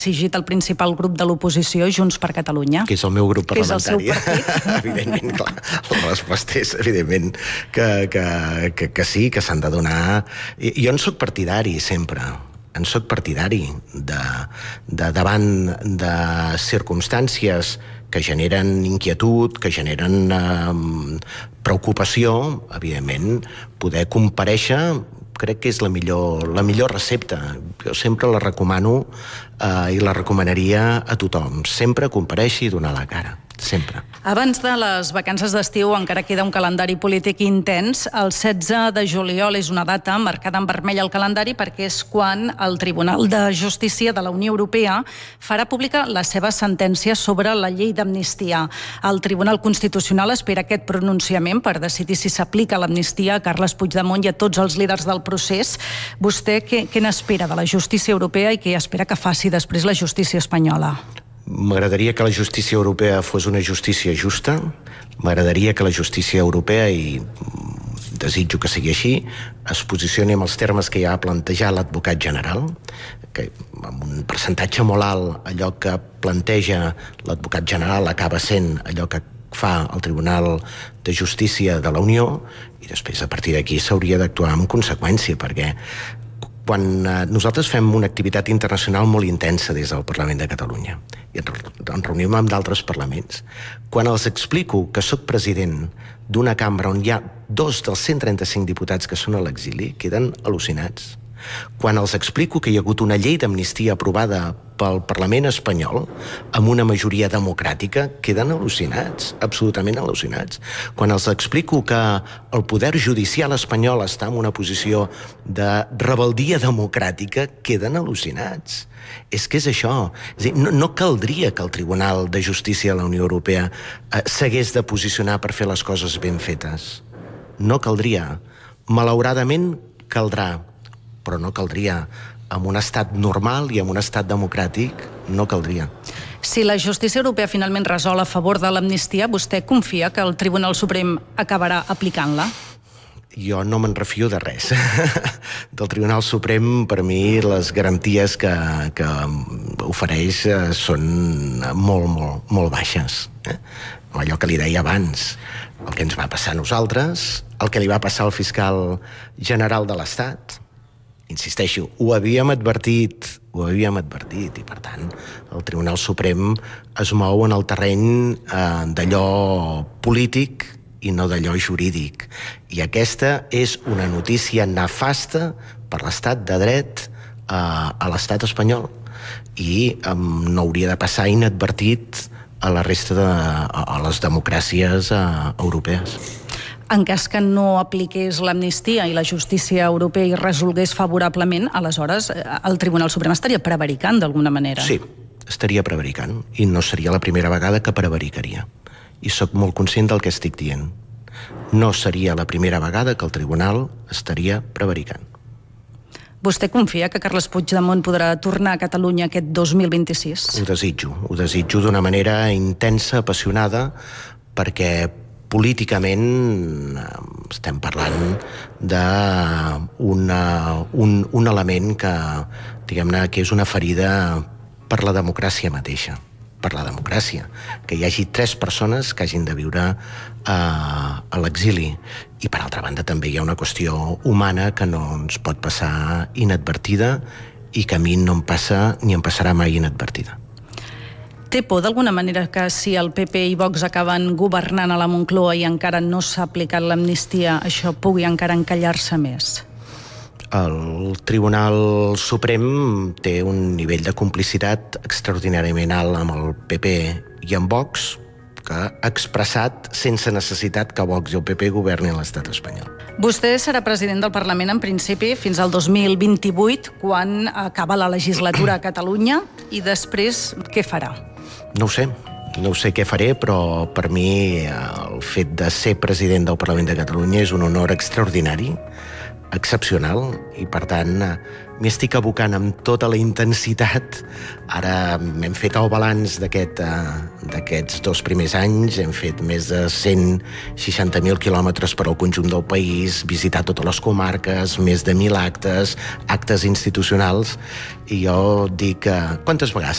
exigit el principal grup de l'oposició, Junts per Catalunya. Que és el meu grup Que parlamentari. és el seu partit. Evidentment, clar. La resposta és, evidentment, que sí, que s'han de donar... Jo en soc partidari, sempre. En soc partidari davant de circumstàncies que generen inquietud, que generen preocupació, evidentment, poder comparèixer crec que és la millor recepta. Jo sempre la recomano i la recomanaria a tothom. Sempre compareixi i donar la cara. Sempre. Abans de les vacances d'estiu encara queda un calendari polític intens. El 16 de juliol és una data marcada en vermell al calendari perquè és quan el Tribunal de Justícia de la Unió Europea farà pública la seva sentència sobre la llei d'amnistia. El Tribunal Constitucional espera aquest pronunciament per decidir si s'aplica l'amnistia a Carles Puigdemont i a tots els líders del procés. Vostè què n'espera de la justícia europea i què espera que faci després la justícia espanyola? M'agradaria que la justícia europea fos una justícia justa. M'agradaria que la justícia europea, i desitjo que sigui així, es posicioni en els termes que ja ha plantejat l'advocat general, que amb un percentatge molt alt allò que planteja l'advocat general acaba sent allò que fa el Tribunal de Justícia de la Unió, i després a partir d'aquí s'hauria d'actuar en conseqüència, perquè quan nosaltres fem una activitat internacional molt intensa des del Parlament de Catalunya i ens reunim amb d'altres parlaments, quan els explico que sóc president d'una cambra on hi ha 2 dels 135 diputats que són a l'exili, queden al·lucinats. Quan els explico que hi ha hagut una llei d'amnistia aprovada pel Parlament espanyol amb una majoria democràtica, queden al·lucinats, absolutament al·lucinats. Quan els explico que el poder judicial espanyol està en una posició de rebeldia democràtica, queden al·lucinats. És que és això. És a dir, no caldria que el Tribunal de Justícia de la Unió Europea s'hagués de posicionar per fer les coses ben fetes. No caldria. Malauradament caldrà, però no caldria. En un estat normal i en un estat democràtic no caldria. Si la justícia europea finalment resol a favor de l'amnistia, vostè confia que el Tribunal Suprem acabarà aplicant-la? Jo no me'n refio de res. Del Tribunal Suprem, per mi, les garanties que ofereix són molt baixes. Allò que li deia abans, el que ens va passar a nosaltres, el que li va passar al fiscal general de l'Estat. Insisteixo, ho havíem advertit, i per tant el Tribunal Suprem es mou en el terreny d'allò polític i no d'allò jurídic. I aquesta és una notícia nefasta per l'estat de dret a l'estat espanyol i no hauria de passar inadvertit a la resta de les democràcies europees. En cas que no apliqués l'amnistia i la justícia europea hi resolgués favorablement, aleshores el Tribunal Suprem estaria prevaricant d'alguna manera. Sí, estaria prevaricant, i no seria la primera vegada que prevaricaria. I sóc molt conscient del que estic dient. No seria la primera vegada que el Tribunal estaria prevaricant. Vostè confia que Carles Puigdemont podrà tornar a Catalunya aquest 2026? Ho desitjo d'una manera intensa, apassionada, perquè políticament estem parlant d'un element que, diguem-ne, que és una ferida per la democràcia mateixa, per la democràcia, que hi hagi 3 persones que hagin de viure a l'exili. I per altra banda també hi ha una qüestió humana que no ens pot passar inadvertida i que a mi no em passa ni em passarà mai inadvertida. Té por d'alguna manera que si el PP i Vox acaben governant a la Moncloa i encara no s'ha aplicat l'amnistia, això pugui encara encallar-se més? El Tribunal Suprem té un nivell de complicitat extraordinàriament alt amb el PP i amb Vox, que ha expressat sense necessitat que Vox i el PP governin l'estat espanyol. Vostè serà president del Parlament en principi fins al 2028, quan acaba la legislatura a Catalunya, i després què farà? No ho sé què faré, però per mi el fet de ser president del Parlament de Catalunya és un honor extraordinari, excepcional i, per tant, m'hi estic abocant amb tota la intensitat. Ara hem fet el balanç d'aquests 2 primers anys, hem fet més de 160.000 quilòmetres per al conjunt del país, visitat totes les comarques, més de 1.000 actes institucionals, i jo dic, quantes vegades